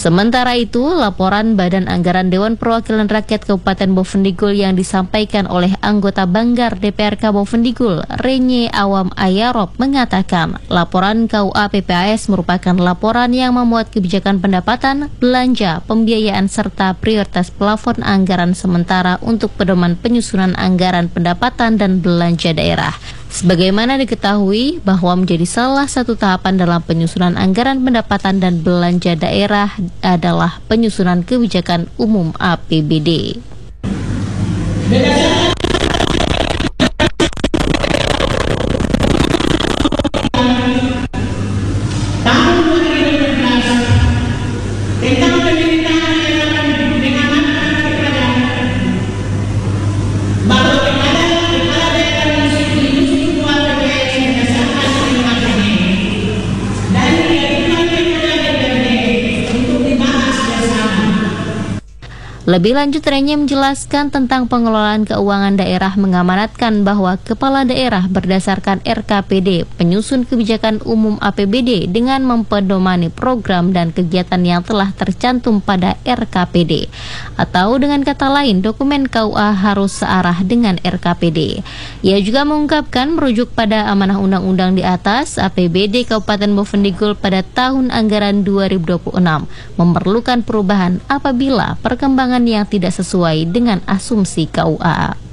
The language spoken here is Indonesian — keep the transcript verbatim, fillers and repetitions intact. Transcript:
Sementara itu, laporan Badan Anggaran Dewan Perwakilan Rakyat Kabupaten Bovendigul yang disampaikan oleh anggota Banggar D P R K Bovendigul, Renye Awam Ayarop, mengatakan laporan K U A P P A S merupakan laporan yang memuat kebijakan pendapatan, belanja, pembiayaan serta prioritas plafon anggaran sementara untuk pedoman penyusunan anggaran pendapatan dan belanja daerah. Sebagaimana diketahui bahwa menjadi salah satu tahapan dalam penyusunan anggaran pendapatan dan belanja daerah adalah penyusunan kebijakan umum A P B D. Lebih lanjut, Renye menjelaskan tentang pengelolaan keuangan daerah mengamanatkan bahwa kepala daerah berdasarkan R K P D penyusun kebijakan umum A P B D dengan mempedomani program dan kegiatan yang telah tercantum pada R K P D. Atau dengan kata lain, dokumen K U A harus searah dengan R K P D. Ia juga mengungkapkan merujuk pada amanah undang-undang di atas, A P B D Kabupaten Bovendigul pada tahun anggaran dua ribu dua puluh enam memerlukan perubahan apabila perkembangan yang tidak sesuai dengan asumsi K U A.